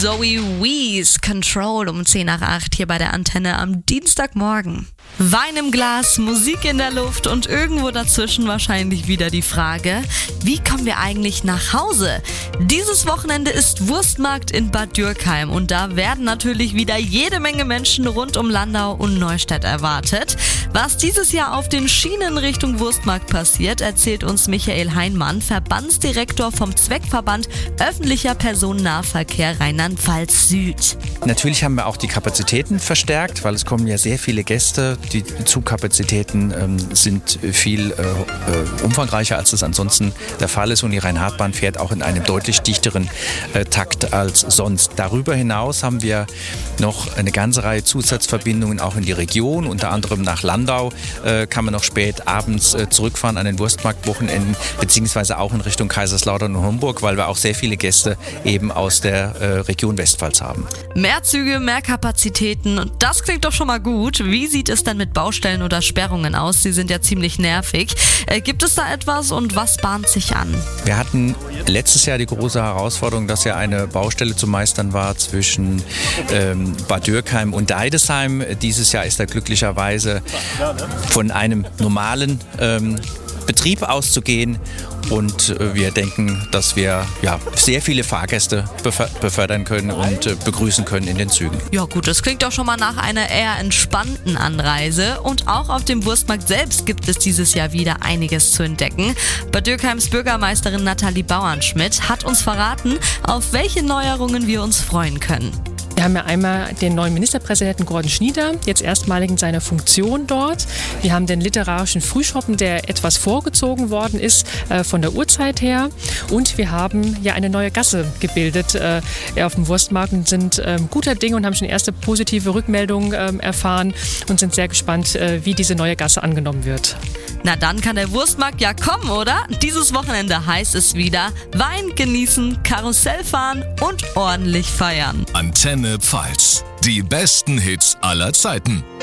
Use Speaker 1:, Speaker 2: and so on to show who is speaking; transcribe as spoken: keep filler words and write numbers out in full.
Speaker 1: Zoe Wees, Control um zehn nach acht hier bei der Antenne am Dienstagmorgen. Wein im Glas, Musik in der Luft und irgendwo dazwischen wahrscheinlich wieder die Frage, wie kommen wir eigentlich nach Hause? Dieses Wochenende ist Wurstmarkt in Bad Dürkheim und da werden natürlich wieder jede Menge Menschen rund um Landau und Neustadt erwartet. Was dieses Jahr auf den Schienen Richtung Wurstmarkt passiert, erzählt uns Michael Heinmann, Verbandsdirektor vom Zweckverband Öffentlicher Personennahverkehr Rheinland-Pfalz Süd.
Speaker 2: Natürlich haben wir auch die Kapazitäten verstärkt, weil es kommen ja sehr viele Gäste. Die Zugkapazitäten ähm, sind viel äh, umfangreicher, als es ansonsten der Fall ist. Und die Rhein-Hart-Bahn fährt auch in einem deutlich dichteren äh, Takt als sonst. Darüber hinaus haben wir noch eine ganze Reihe Zusatzverbindungen auch in die Region. Unter anderem nach Landau äh, kann man noch spät abends äh, zurückfahren an den Wurstmarktwochenenden, beziehungsweise auch in Richtung Kaiserslautern und Homburg, weil wir auch sehr viele Gäste eben aus der äh, Region Westpfalz haben.
Speaker 1: Mehr Züge, mehr Kapazitäten und das klingt doch schon mal gut. Wie sieht es denn mit Baustellen oder Sperrungen aus? Sie sind ja ziemlich nervig. Äh, gibt es da etwas und was bahnt sich an?
Speaker 2: Wir hatten letztes Jahr die große Herausforderung, dass ja eine Baustelle zu meistern war zwischen ähm, Bad Dürkheim und Deidesheim. Dieses Jahr ist da glücklicherweise von einem normalen ähm, Betrieb auszugehen und äh, wir denken, dass wir ja, sehr viele Fahrgäste befö- befördern können und äh, begrüßen können in den Zügen.
Speaker 1: Ja gut, das klingt doch schon mal nach einer eher entspannten Anreise und auch auf dem Wurstmarkt selbst gibt es dieses Jahr wieder einiges zu entdecken. Bad Dürkheims Bürgermeisterin Nathalie Bauernschmidt hat uns verraten, auf welche Neuerungen wir uns freuen können.
Speaker 3: Wir haben ja einmal den neuen Ministerpräsidenten Gordon Schnieder, jetzt erstmalig in seiner Funktion dort. Wir haben den literarischen Frühschoppen, der etwas vorgezogen worden ist äh, von der Uhrzeit her. Und wir haben ja eine neue Gasse gebildet äh, auf dem Wurstmarkt und sind äh, guter Dinge und haben schon erste positive Rückmeldungen äh, erfahren und sind sehr gespannt, äh, wie diese neue Gasse angenommen wird.
Speaker 1: Na dann kann der Wurstmarkt ja kommen, oder? Dieses Wochenende heißt es wieder Wein genießen, Karussell fahren und ordentlich feiern.
Speaker 4: Antenne Pfalz. Die besten Hits aller Zeiten.